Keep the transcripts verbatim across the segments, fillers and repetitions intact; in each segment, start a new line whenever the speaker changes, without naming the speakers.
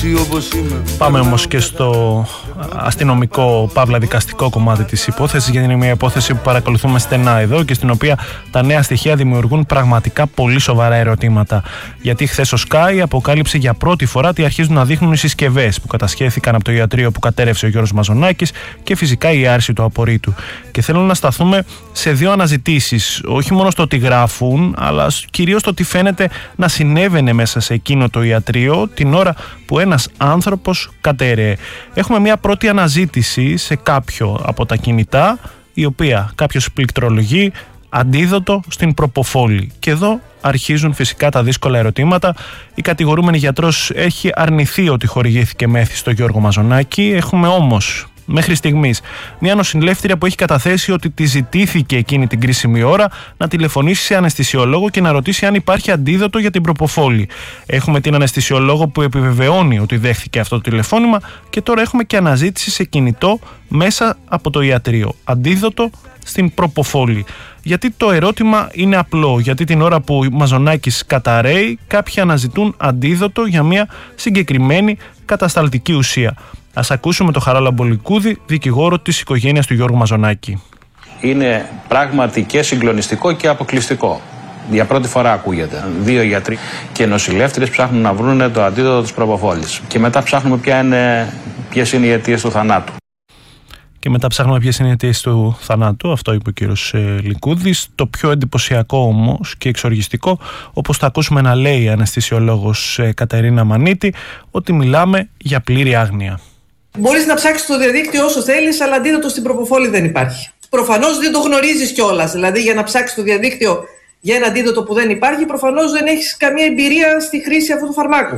Πάμε όμως και στο αστυνομικό παύλα δικαστικό κομμάτι της υπόθεσης, γιατί είναι μια υπόθεση που παρακολουθούμε στενά εδώ και στην οποία τα νέα στοιχεία δημιουργούν πραγματικά πολύ σοβαρά ερωτήματα. Γιατί χθες ο Sky αποκάλυψε για πρώτη φορά τι αρχίζουν να δείχνουν οι συσκευές που κατασχέθηκαν από το ιατρείο που κατέρευσε ο Γιώργος Μαζονάκης και φυσικά η άρση του απορρίτου. Και θέλω να σταθούμε σε δύο αναζητήσεις, όχι μόνο στο τι γράφουν, αλλά κυρίως το τι φαίνεται να συνέβαινε μέσα σε εκείνο το ιατρείο την ώρα που ένας άνθρωπος κατέρεε. Έχουμε μια πρώτη αναζήτηση σε κάποιο από τα κινητά, η οποία κάποιος πληκτρολογεί αντίδοτο στην προποφόλη. Και εδώ αρχίζουν φυσικά τα δύσκολα ερωτήματα. Η κατηγορούμενη γιατρός έχει αρνηθεί ότι χορηγήθηκε μέθη στο Γιώργο Μαζονάκη. Έχουμε όμως μέχρι στιγμής μια νοσηλεύτρια που έχει καταθέσει ότι τη ζητήθηκε εκείνη την κρίσιμη ώρα να τηλεφωνήσει σε αναισθησιολόγο και να ρωτήσει αν υπάρχει αντίδοτο για την προποφόλη. Έχουμε την αναισθησιολόγο που επιβεβαιώνει ότι δέχθηκε αυτό το τηλεφώνημα και τώρα έχουμε και αναζήτηση σε κινητό μέσα από το ιατρείο. Αντίδοτο στην προποφόλη. Γιατί το ερώτημα είναι απλό, γιατί την ώρα που ο Μαζονάκης καταραίει κάποιοι αναζητούν αντίδοτο για μια συγκεκριμένη κατασταλτική ουσία. Ας ακούσουμε τον Χαράλαμπο Λικούδη, δικηγόρο της οικογένειας του Γιώργου Μαζονάκη.
Είναι πράγματι και συγκλονιστικό και αποκλειστικό. Για πρώτη φορά ακούγεται. Δύο γιατροί και νοσηλεύτριες ψάχνουν να βρουν το αντίδοτο της προποφόλης. Και μετά ψάχνουμε ποια είναι, ποιες είναι οι αιτίες του θανάτου.
Και μετά ψάχνουμε ποιες είναι οι αιτίες του θανάτου, αυτό είπε ο κύριος ε, Λικούδης. Το πιο εντυπωσιακό όμως και εξοργιστικό, όπως θα ακούσουμε να λέει η αναισθησιολόγος ε, Κατερίνα Μανίτη, ότι μιλάμε για πλήρη άγνοια.
Μπορείς να ψάξεις στο διαδίκτυο όσο θέλεις, αλλά αντίδοτο στην προποφόλη δεν υπάρχει. Προφανώς δεν το γνωρίζεις κιόλας. Δηλαδή, για να ψάξεις στο διαδίκτυο για ένα αντίδοτο που δεν υπάρχει, προφανώς δεν έχεις καμία εμπειρία στη χρήση αυτού του φαρμάκου.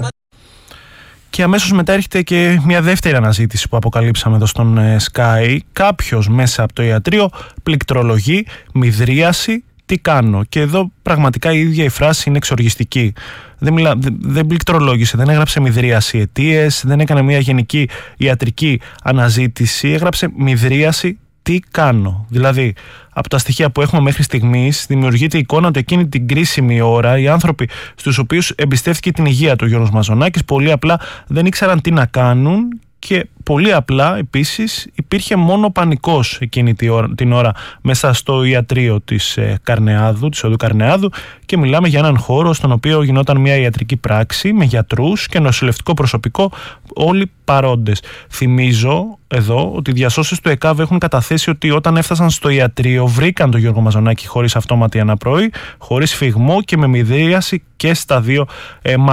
Και αμέσως μετά έρχεται και μια δεύτερη αναζήτηση που αποκαλύψαμε εδώ στον Sky. Κάποιος μέσα από το ιατρείο πληκτρολογεί, μυδρίαση, τι κάνω. Και εδώ πραγματικά η ίδια η φράση είναι εξοργιστική. Δεν, μιλά, δεν, δεν πληκτρολόγησε, δεν έγραψε μυδρίαση αιτίες, δεν έκανε μια γενική ιατρική αναζήτηση, έγραψε μυδρίαση, τι κάνω. Δηλαδή, από τα στοιχεία που έχουμε μέχρι στιγμής, δημιουργείται η εικόνα ότι εκείνη την κρίσιμη ώρα οι άνθρωποι στους οποίους εμπιστεύτηκε την υγεία του Γιώργος Μαζονάκης πολύ απλά δεν ήξεραν τι να κάνουν και πολύ απλά επίσης υπήρχε μόνο πανικός εκείνη την ώρα μέσα στο ιατρείο της Καρνεάδου, της οδού Καρνεάδου, και μιλάμε για έναν χώρο στον οποίο γινόταν μια ιατρική πράξη με γιατρούς και νοσηλευτικό προσωπικό, όλοι παρόντες. Θυμίζω εδώ ότι οι διασώσεις του ΕΚΑΒ έχουν καταθέσει ότι όταν έφτασαν στο ιατρείο βρήκαν τον Γιώργο Μαζονάκη χωρίς αυτόματη αναπροή, χωρίς φυγμό και με μυδρίαση και στα δύο ε,